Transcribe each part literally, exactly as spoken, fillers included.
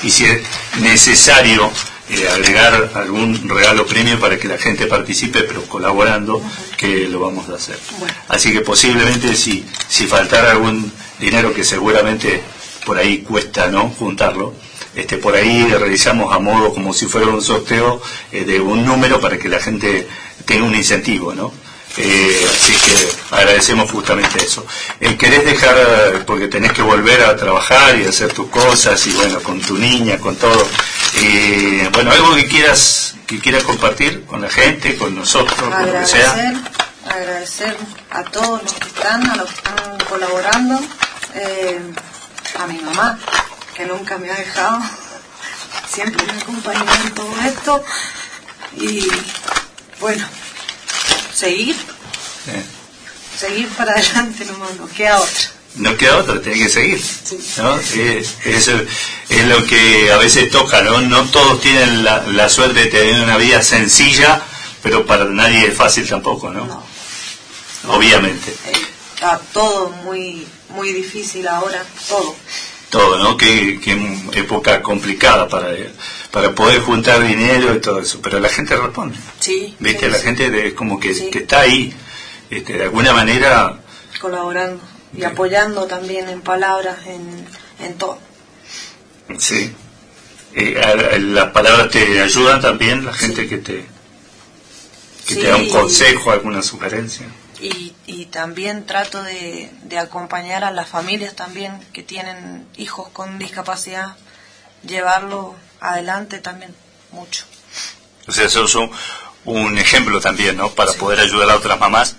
y si es necesario eh, agregar algún regalo premio para que la gente participe, pero colaborando, que lo vamos a hacer. Bueno. Así que posiblemente si, si faltara algún dinero, que seguramente por ahí cuesta, ¿no?, juntarlo, este, por ahí realizamos a modo como si fuera un sorteo eh, de un número para que la gente tenga un incentivo, ¿no? Eh, así que agradecemos justamente eso. Eh, ¿Querés dejar, porque tenés que volver a trabajar y hacer tus cosas, y bueno, con tu niña, con todo, eh, bueno, algo que quieras que quieras compartir con la gente, con nosotros, con lo que sea? Agradecer a todos los que están, a los que están colaborando, eh, a mi mamá, que nunca me ha dejado, siempre me acompañó en todo esto, y bueno, seguir, eh. seguir para adelante nomás, no queda otra. No queda otra, tiene que seguir, sí. ¿no? Eh, eso es lo que a veces toca, ¿no? No todos tienen la, la suerte de tener una vida sencilla, pero para nadie es fácil tampoco, ¿no? No. Obviamente. Eh, está todo muy, muy difícil ahora, todo. Todo, ¿no? Qué, qué época complicada para para poder juntar dinero y todo eso, pero la gente responde. Sí. ¿Viste? Sí, la sí. gente es como que, sí. que está ahí, este, de alguna manera... Colaborando y sí. apoyando también en palabras, en, en todo. Sí. Eh, las palabras te ayudan también, la gente sí. que te que sí. te da un consejo, alguna sugerencia. Y, y también trato de, de acompañar a las familias también que tienen hijos con discapacidad, llevarlo adelante también mucho. O sea, eso es un, un ejemplo también, ¿no? Para sí. poder ayudar a otras mamás.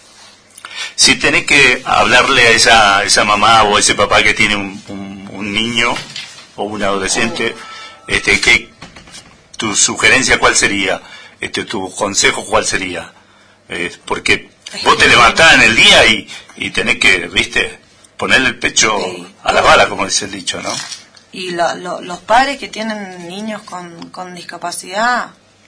Si tenés que hablarle a esa, esa mamá o a ese papá que tiene un, un, un niño o un adolescente, oh. este, ¿qué, tu sugerencia cuál sería? Este, tu consejo cuál sería? Eh, porque vos te levantás en el día y, y tenés que, viste, ponerle el pecho sí, a la bala, como dice el dicho, ¿no? Y lo, lo, los padres que tienen niños con, con discapacidad,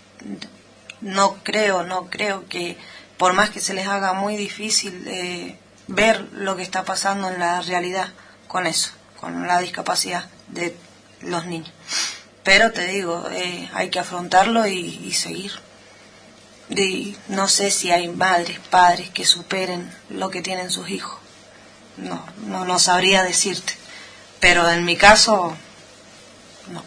no creo, no creo que, por más que se les haga muy difícil eh, ver lo que está pasando en la realidad con eso, con la discapacidad de los niños. Pero te digo, eh, hay que afrontarlo y, y seguir. Y no sé si hay madres, padres que superen lo que tienen sus hijos. No, no, no sabría decirte. Pero en mi caso, no.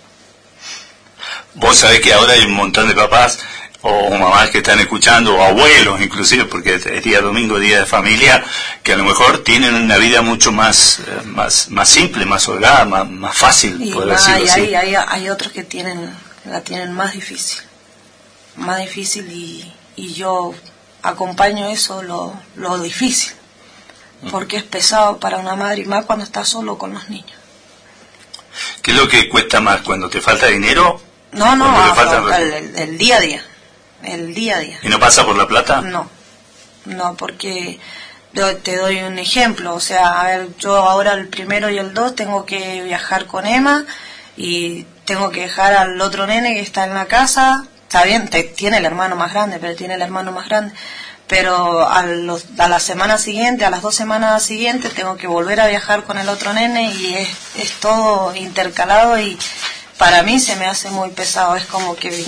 Vos sabés que ahora hay un montón de papás o mamás que están escuchando, o abuelos inclusive, porque es día domingo, día de familia, que a lo mejor tienen una vida mucho más eh, más más simple, más holgada, más, más fácil, y poder hay, decirlo así. Hay, hay, hay otros que tienen la tienen más difícil, más difícil y, y yo acompaño eso, lo, lo difícil, porque es pesado para una madre, y más cuando está solo con los niños. ¿Qué es lo que cuesta más? ¿Cuando te falta dinero? No, no, te falta no el, el, el día a día. El día a día. ¿Y no pasa por la plata? No, no, porque te doy un ejemplo, o sea, a ver, yo ahora el primero y el dos tengo que viajar con Emma y tengo que dejar al otro nene que está en la casa, está bien, te, tiene el hermano más grande, pero tiene el hermano más grande, pero a, los, a la semana siguiente, a las dos semanas siguientes tengo que volver a viajar con el otro nene y es, es todo intercalado y para mí se me hace muy pesado, es como que...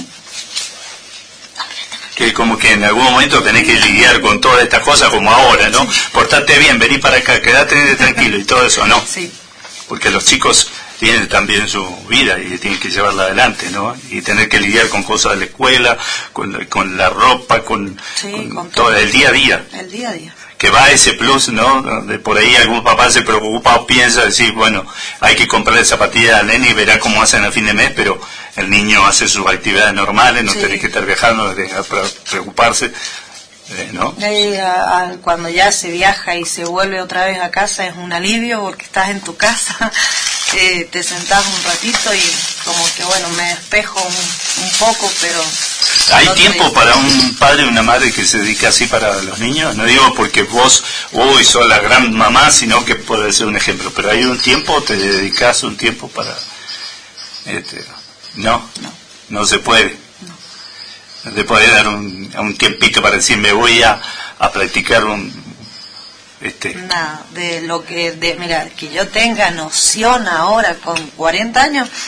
que como que en algún momento tenés que lidiar con todas estas cosas como ahora, ¿no? Sí. Portate bien, vení para acá, quedate tranquilo y todo eso, ¿no? Sí. Porque los chicos tienen también su vida y tienen que llevarla adelante, ¿no? Y tener que lidiar con cosas de la escuela, con, con la ropa, con, sí, con, con todo, todo el día a día. El día a día. Que va ese plus, ¿no? De por ahí algún papá se preocupa o piensa decir, bueno, hay que comprarle zapatillas al nene y verá cómo hacen a fin de mes, pero el niño hace sus actividades normales, no sí. tenés que estar viajando, no tenés que preocuparse, eh, ¿no? Y a, a, cuando ya se viaja y se vuelve otra vez a casa es un alivio porque estás en tu casa, eh, te sentás un ratito y como que bueno, me despejo un, un poco, pero... ¿Hay tiempo para un padre o una madre que se dedique así para los niños? No digo porque vos hoy sos la gran mamá, sino que puede ser un ejemplo. Pero ¿hay un tiempo? ¿Te dedicas un tiempo para...? Este, no, no, no se puede. No, no te puede dar un, un tiempito para decir, me voy a, a practicar un... Este. Nada, de lo que... de Mira, que yo tenga noción ahora con cuarenta años,